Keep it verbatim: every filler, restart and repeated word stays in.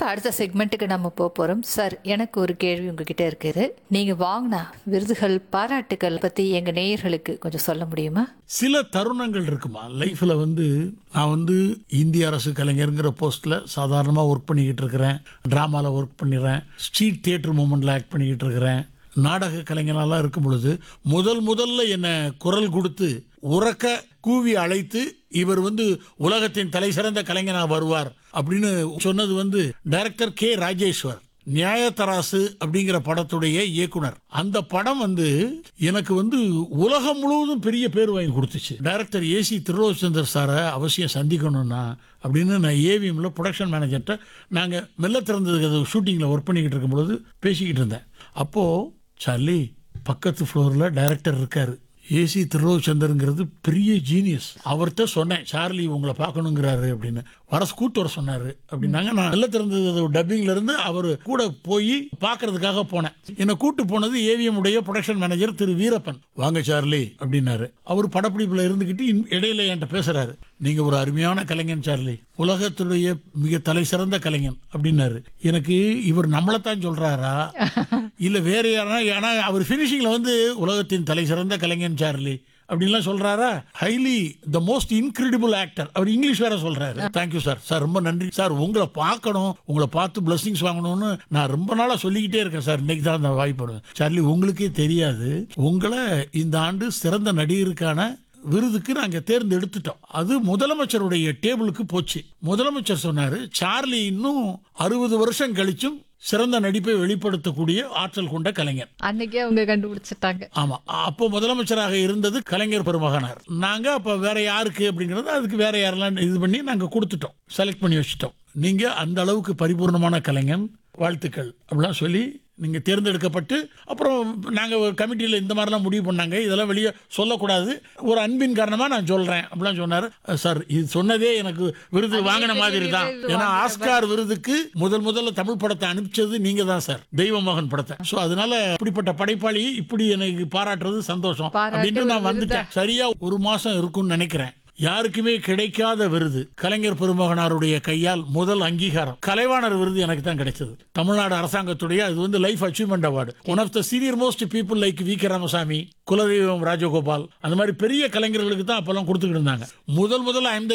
அடுத்த செக்மெண்ட்டுக்கு நம்ம போக போறோம். சார், எனக்கு ஒரு கேள்வி உங்ககிட்ட இருக்குது. நீங்க வாங்கின விருதுகள், பாராட்டுகள் பத்தி எங்க நேயர்களுக்கு கொஞ்சம் சொல்ல முடியுமா? சில தருணங்கள் இருக்குமா லைஃப்ல வந்து நான் வந்து இந்திய அரசு கலைஞருங்கிற போஸ்ட்ல சாதாரணமா ஒர்க் பண்ணிக்கிட்டு இருக்கிறேன். டிராமால ஒர்க் பண்ணிடுறேன். ஸ்ட்ரீட் தியேட்டர் மூமெண்ட்ல ஆக்ட் பண்ணிக்கிட்டு இருக்கிறேன். நாடக கலைஞனாலாம் இருக்கும் பொழுது முதல் முதல்ல என்ன குரல் கொடுத்து உறக்க கூவி அழைத்து இவர் வந்து உலகத்தின் தலை சிறந்த கலைஞனா வருவார் அப்படின்னு சொன்னது வந்து டைரக்டர் கே ராஜேஸ்வர், நியாயத்தராசு அப்படிங்கிற படத்துடைய இயக்குனர். அந்த படம் வந்து எனக்கு வந்து உலகம் முழுவதும் பெரிய பேர் வாங்கி கொடுத்துச்சு. டைரக்டர் ஏசி திருரோச்சந்தர் சாரை அவசியம் சந்திக்கணும்னா அப்படின்னு நான் ஏவிஎம்ல ப்ரொடக்ஷன் மேனேஜர்கிட்ட நாங்கள் மெல்ல திறந்தது ஷூட்டிங்கில் ஒர்க் பண்ணிக்கிட்டு இருக்கும் பொழுது பேசிக்கிட்டு இருந்தேன். அப்போது சார்லி, பக்கத்து ஃப்ளோரில் டைரக்டர் இருக்காரு, ஏசி திருரோச்சந்தருங்கிறது பெரிய ஜீனியஸ், அவர்கிட்ட சொன்னேன் சார்லி உங்களை பார்க்கணுங்கிறாரு அப்படின்னு. வர கூட்டு வர சொன்னாரு அப்படின்னாங்க. நான் நல்ல திறந்தது டப்பிங்ல இருந்து அவர் கூட போய் பார்க்கறதுக்காக போனேன். என்னை கூட்டு போனது ஏவிஎம் உடைய ப்ரொடக்ஷன் மேனேஜர் திரு வீரப்பன். வாங்க சார்லி அப்படின்னாரு. அவர் படப்பிடிப்புல இருந்துகிட்டு இடையில என்கிட்ட பேசுறாரு. நீங்க ஒரு அருமையான கலைஞன் சார்லி, உலகத்துடைய மிக தலை சிறந்த கலைஞன் அப்படின்னாரு. எனக்கு இவர் நம்மளைத்தான் சொல்றாரா இல்ல வேற யாரா? ஏன்னா அவர் பினிஷிங்ல வந்து உலகத்தின் தலை சிறந்த கலைஞன் சார்லி அப்படின்லாம் சொல்றாரா. Highly the most incredible actor. Our English வேற சொல்றாரு. Thank you sir. சார் ரொம்ப நன்றி சார், உங்களை பார்க்கணும், உங்களை பார்த்து பிளஸிங்ஸ் வாங்கணும்னு நான் ரொம்ப நாளா சொல்லிக்கிட்டே இருக்கேன் சார். இன்னைக்கு தான் அந்த வாய்ப்பு. சார்லி, உங்களுக்கே தெரியாது, உங்களை இந்த ஆண்டு சிறந்த நடிகருக்கான விருதுக்கு நாங்க தேர்ந்தெடுத்துட்டோம். அது முதலமைச்சருடைய டேபிளுக்கு போச்சு. முதலமைச்சர் சொன்னாரு, சார்லி இன்னும் அறுபது வருஷம் கழிச்சும் சிறந்த நடிப்பை வெளிப்படுத்தக்கூடிய ஆற்றல் கொண்ட கலைஞர். அன்னைக்கே அவங்க கண்டுபிடிச்சிட்டாங்க. ஆமா, அப்போ முதலமைச்சராக இருந்தது கலைஞர் பெருமகனார். நாங்க அப்ப வேற யாருக்கு அப்படிங்கறது அதுக்கு வேற யாரெல்லாம் இது பண்ணி நாங்க கொடுத்துட்டோம், செலக்ட் பண்ணி வச்சுட்டோம். நீங்க அந்த அளவுக்கு பரிபூர்ணமான கலைஞன், வாழ்த்துக்கள் அப்படிலாம் சொல்லி நீங்க தேர்ந்தெடுக்கப்பட்டு அப்புறம் நாங்க ஒரு கமிட்டியில் இந்த மாதிரிலாம் முடிவு பண்ணாங்க, இதெல்லாம் வெளியே சொல்லக்கூடாது, ஒரு அன்பின் காரணமா நான் சொல்றேன் அப்படிலாம் சொன்னாரு. சார், இது சொன்னதே எனக்கு விருது வாங்கின மாதிரி தான். ஏன்னா ஆஸ்கார் விருதுக்கு முதல் முதல்ல தமிழ் படத்தை அனுப்பிச்சது நீங்க தான் சார், தெய்வமகன் படத்தை. சோ அதனால இப்படிப்பட்ட படைப்பாளி இப்படி எனக்கு பாராட்டுறது சந்தோஷம் அப்படின்னு நான் வந்துட்டேன். சரியா ஒரு மாசம் இருக்கும்னு நினைக்கிறேன். யாருக்குமே கிடைக்காத விருது, கலைஞர் பெருமகனாருடைய கையால் முதல் அங்கீகாரம், கலைவாணர் விருது எனக்கு தான் கிடைச்சது. தமிழ்நாடு அரசாங்கத்துடைய அது வந்து life achievement award. One of the senior most people like V K Ramasamy, குலதெய்வம் ராஜகோபால், அந்த மாதிரி பெரிய கலைஞர்களுக்கு தான் அப்பெல்லாம் கொடுத்துக்கிட்டு இருந்தாங்க. முதல் முதல்ல ஐ எம் த